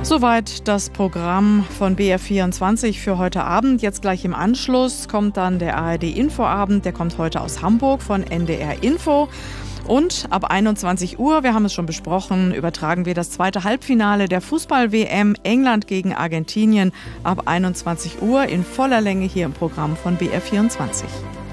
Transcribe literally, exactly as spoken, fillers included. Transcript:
Soweit das Programm von B R vierundzwanzig für heute Abend. Jetzt gleich im Anschluss kommt dann der A R D-Infoabend. Der kommt heute aus Hamburg von N D R Info. Und ab einundzwanzig Uhr, wir haben es schon besprochen, übertragen wir das zweite Halbfinale der Fußball-W M England gegen Argentinien ab einundzwanzig Uhr in voller Länge hier im Programm von B R vierundzwanzig.